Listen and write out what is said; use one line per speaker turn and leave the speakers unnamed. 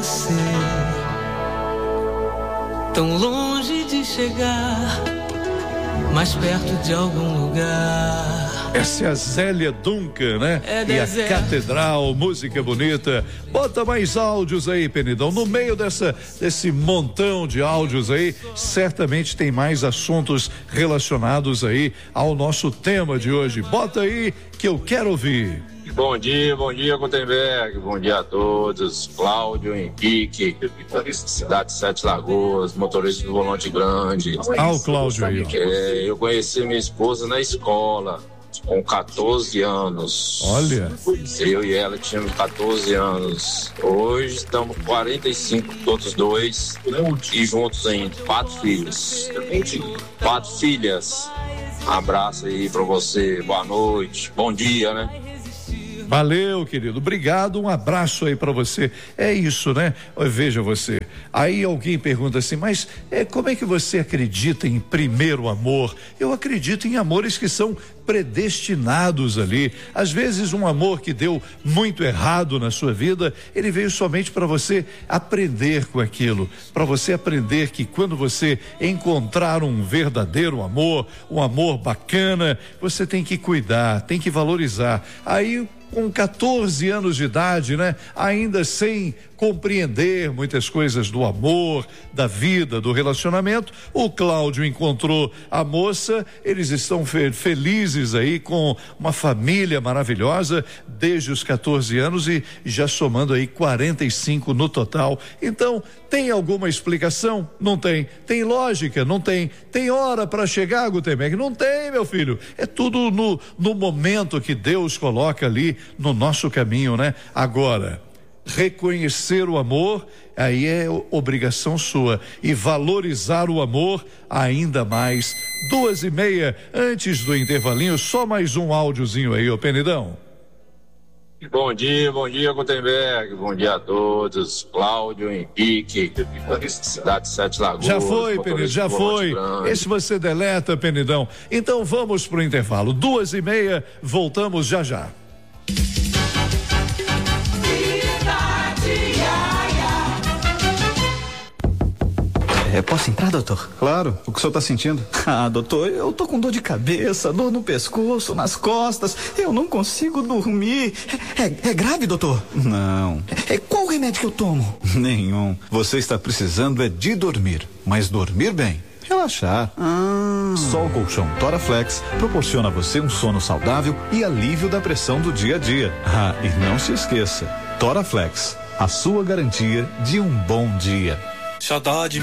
você, tão longe de chegar, mais perto de algum lugar.
Essa é a Zélia Duncan, né? E a Catedral, música bonita. Bota mais áudios aí, Penidão. No meio desse montão de áudios aí, certamente tem mais assuntos relacionados aí ao nosso tema de hoje. Bota aí que eu quero ouvir.
Bom dia, Gutenberg. Bom dia a todos. Cláudio, Henrique, cidade de Sete Lagoas, motorista do Volante Grande.
O Cláudio aí.
Eu conheci minha esposa na escola, com 14 anos.
Olha.
Eu e ela tínhamos 14 anos. Hoje estamos 45, todos dois, e juntos ainda. 4 filhos. 4 filhas. Um abraço aí pra você. Boa noite. Bom dia, né?
Valeu, querido. Obrigado, um abraço aí pra você. É isso, né? Veja você. Aí alguém pergunta assim, mas como é que você acredita em primeiro amor? Eu acredito em amores que são predestinados ali. Às vezes um amor que deu muito errado na sua vida, ele veio somente para você aprender com aquilo, para você aprender que quando você encontrar um verdadeiro amor, um amor bacana, você tem que cuidar, tem que valorizar. Aí com 14 anos de idade, né? Ainda sem compreender muitas coisas do amor, da vida, do relacionamento, o Cláudio encontrou a moça, eles estão felizes aí com uma família maravilhosa desde os 14 anos e já somando aí 45 no total. Então, tem alguma explicação? Não tem. Tem lógica? Não tem. Tem hora para chegar, Gutenberg? Não tem, meu filho. É tudo no momento que Deus coloca ali no nosso caminho, né? Agora, reconhecer o amor, aí é obrigação sua, e valorizar o amor ainda mais. 2:30 antes do intervalinho, só mais um áudiozinho aí, ô Penidão.
Bom dia, Gutenberg. Bom dia a todos. Cláudio, Henrique, cidade de Sete Lagoas.
Já foi, Penidão, já foi. Esse você deleta, Penidão. Então vamos pro intervalo. 2:30, voltamos já já.
Posso entrar, doutor?
Claro, o que o senhor tá sentindo?
Doutor, eu tô com dor de cabeça, dor no pescoço, nas costas, eu não consigo dormir. É grave, doutor?
Não.
Qual o remédio que eu tomo?
Nenhum. Você está precisando de dormir, mas dormir bem. Relaxar. Só o colchão Toraflex proporciona a você um sono saudável e alívio da pressão do dia a dia. E não se esqueça, Toraflex, a sua garantia de um bom dia.
Saudade